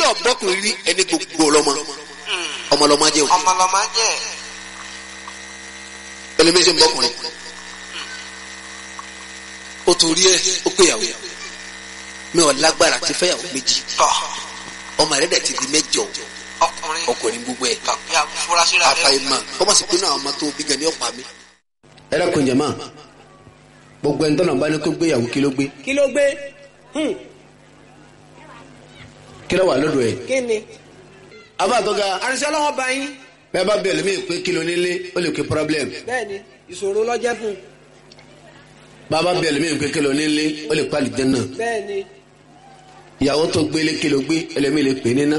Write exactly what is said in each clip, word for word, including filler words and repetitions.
ọ̀bọ́kùnrin rí ẹni gbogbo ọlọ́mọ ọmọlọ́mọ jẹ́ o ọmọlọ́mọ jẹ́ ẹlẹ́mẹ́sẹ̀ ń bọ́kùnrin ó torí ẹ ó péyàwó mi ò lágbára ti fẹ́yàwó méjì ọmọ rẹ̀ dẹ̀ ti di mẹ́jọ ọkùnrin ọkùnrin gbogbo ẹ̀ furasira rẹ̀ àfàìmọ̀ kọ́mọ̀ sí pé náà ọmọ tó bí gan ni ọ̀pá mi. ẹ dákun jàmá gbogbo ẹni tọ́nà bá ní kó gbéyàwó kí ló gbé kí ló gbé kí ló wà lọ́dọ̀ ẹ̀. kí ni. abá tó ga àrìnsẹ́ ọlọ́wọ́ bá yín. bẹ́ẹ̀ bá bẹ̀rẹ̀ mí pé kí ló nílé ó lè ké problem. bẹ́ẹ̀ni ìṣòro lọ́jẹ́ fún. bàbá bẹ̀rẹ̀ mí pé kí ló nílé ó lè pa àlìjẹ́nà. bẹ́ẹ̀ni. ìyàwó tó gbélé kí ló gbé ẹlẹ́mí lè pè níná.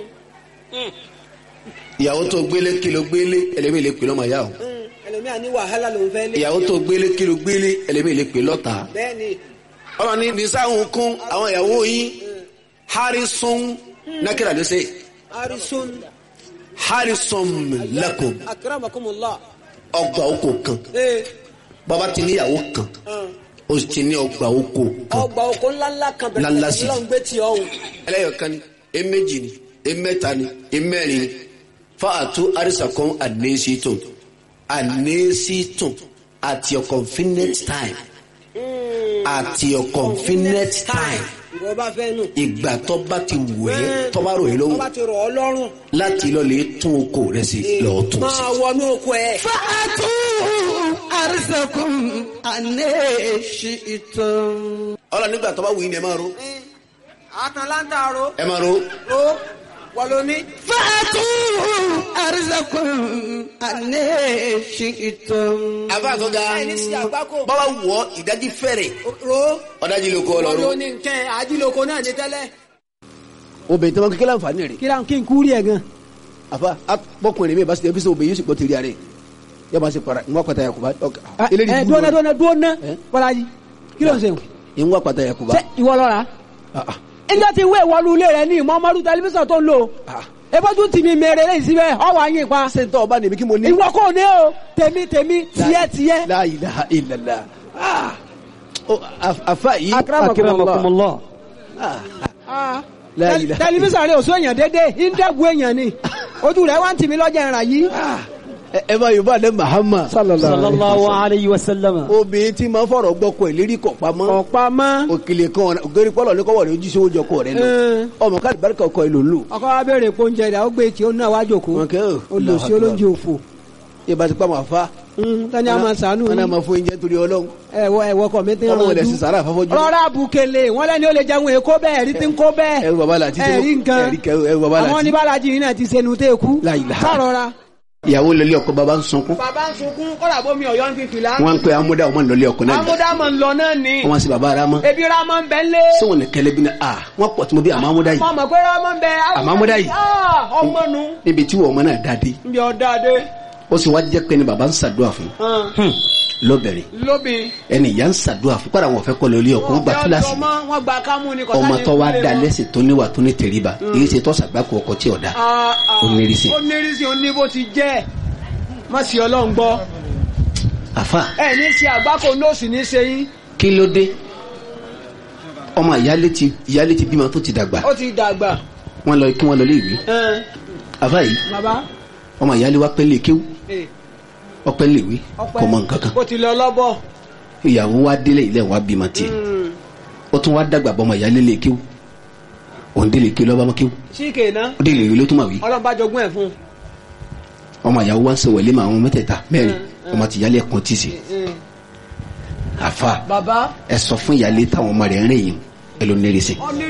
ìyàwó tó gbélé kí ló gbélé ẹlẹ́mí lè pè lọ́mọ yá o. ẹlòmí àní wàhálà ló ń fẹ́ lé. ìyàwó tó gbélé kí ló gbélé ẹlẹ́mí lè pè lọ́ta. bẹ́ẹ̀ni. ọ̀rọ̀ ni nisáhùn kún àwọn ìyàwó yín harisun nakira ló ṣe. arisun. harisun lakum. akramakumullah. ọgbà oko kan ee. bàbá ti níyàwó kan ó sì ti ní ọgbà oko kan. ọgbà oko ńláńlá kan ńláńlá bẹ̀rẹ̀ sí. lọ́n gbé tí ọ̀hún. ẹlẹ́yọ̀kan ni eméjì ni emẹ́ta ni emẹ́rin ni fáàtú àrísàkọ́n ànésítùn ànésítùn at your convenient time at your convenient time ìwọ bá fẹ́ nù. ìgbà tó bá ti wù ẹ́ tó bá rò yín tó lọ́wọ́ bá ti rọ̀ ọ́ lọ́rùn. láti lọ lè tún oko rẹ̀ sí lọ́ọ́ tún sí. máa wọnú oko ẹ̀. fàtú àrísàkùn ànésítùn. ọlọ́ nígbà tó bá wù yín ni ẹ máa ro àtàlántà ro. ẹ máa ro. ro wọlóní. fàtú àrísàkùn ànésítùn. àbá àtọ́gá ẹni sí àgbákò. bàbá wọ̀ ìdájí fẹ́rẹ̀ ro. ọ̀dájí ló kọ́ ọ lọ́rùn. wọlóní nkẹ́ ajíloko náà ní tẹ́lẹ̀. obìnrin tó máa kékeré àǹfààní rẹ̀. kí kí n kúrì ẹ̀ gan. àfa bọ́kùnrin mi bá ṣe ẹbí sọ obìnrin yóò sì gbọ́ tẹ̀lé rẹ̀ yóò máa ṣe para ìwọ́n pàtà yakuba. ẹ dúnà dúnà dúnà bọ́lájì kí ló ń ṣe. ìwọ́n pàtà yakuba. ṣé ìwọ lọ́ra. ẹjọ́ ti wé ìwọ́lu ilé rẹ ní ìmọ̀ọ́mọ́dún tẹlifíṣàn tó ń lò. ebójú tì mí mèrè lẹ́yìn síbẹ̀ ọwọ́ àyìn pa. ṣé n tọ́ ọba nìmi kí mo ní. ìwọ kò ní o tèmi tèmi tiẹ̀ tiẹ̀. La ilaha illallah. àfa yìí. akramakumullah. tẹlifíṣàn rẹ ò sún èèyàn dédé ìdẹ́gun èèyàn ni ojú rẹ wá ń tì mí lọ́jà ìràn yìí. ẹ bá yorùbá lẹ Muhammad. sallallahu alayhi wa sallam. obìnrin tí máa fọ̀rọ̀ gbọ́kọ ìlérí kọ̀ pamọ́. kọ̀ pamọ́. òkèlè kan ògèrè pọ́lọ̀ ní kọ́wọ́ rẹ̀ ojúṣe owó jọkọ rẹ̀ lọ. ọmọ káàdì bárìkà ọkọ ẹ̀ ló ń lò. ọkọ wa béèrè pé oúnjẹ rẹ̀ ó gbé tí ó náà wá jòkó. olùsí olóúnjẹ òfò. ìbá ti pa màá fa. tani a máa sànú. wọn náà máa fún oúnjẹ torí Ọlọ́run. ẹwọ ẹwọ kọ mi ti rán ojú. ọmọ wẹlẹ sí sàrà àfọwọ́jú. rọra bukele wọn lẹni ó lè jẹun èkó bẹ́ẹ̀ ẹrí ti ń kó bẹ́ẹ̀. ẹrù bàbá la ti tó ẹrí nǹkan ẹrù bàbá la ti. àwọn oníbàlájì yìí náà ti sẹnu tẹ kú. sọrọra. ìyàwó lọlé ọkọ bàbá ń sunkún. bàbá ń sunkún kọ́dà bómi ọ̀yọ́ ń fi fìlà. wọ́n ń pe amúdá ọmọ lọlé ọkọ náà. amúdá mọ̀ ń lọ náà ni. wọ́n sì bàbá ara mọ́. ebi ramọ́ ń bẹ ń lé. sọ́wọ́n ní kẹlẹ́ bí na a wọ́n pọ̀ tí mo bí àmọ́ amúdá yìí. mọ̀ mọ̀ pé ramọ́ ń bẹ. àmọ́ amúdá yìí. ọmọ nu. níbi tí wọ́n ọmọ náà dáadé. níbi ọ̀dáadé. ó sì wá jẹ́ pé ni bàbá ń ṣàdúrà fún. lóbìnrin. lóbìnrin. ẹni ìyá ń ṣàdúrà fún kọ́ra wọn fẹ́ kọ́ lórí ọkùnrin gba kíláàsì. wọ́n gba kámú ni kọ́sá ọmọ tó wá da lẹ́sìn tó níwà tó ní tẹríba èyí ṣe tọ́sàgbákò ọkọ tí ọ̀dà. ó nírìsì. ó nírìsì ó ní bó ti jẹ́ má sì ọlọ́run gbọ́. àfa. ẹ ní ṣe àgbákò nọ́ọ̀sì ní ṣe yín. kí ló dé ọmọ ìyálé ti ìyálé ti bímọ tó ti dàgbà. ó ti dàgbà. wọ́n lọ kí wọ́n lọ lé ìwé. àfa yìí bàbá. ọmọ ìyálé wa pẹ́ lè kéwú ọpẹ́ lè wí kò mọ nǹkan kan. ó ti lọ lọ́bọ̀. ìyàwó wa délé ilé wa bímọ tiẹ̀ ó tún wá dàgbà bọ́ ọmọ ìyálé lè kéwú òun délé kéwú lọ́ba mọ́ kéwú. síkè náà. ó délé ìwé ló tún mà wí. ọlọ́ba jogún ẹ̀ fún. ọmọ ìyàwó wa ń sọ wẹ̀lé màá wọn mẹ́tẹ̀ẹ̀ta mẹ́rin ọmọ ti ìyálé ẹ̀kan tì sí. àfa bàbá. ẹ sọ fún ìyálé táwọn ọmọ rẹ̀ ń rìn yìí ẹ ló ń lérí sí.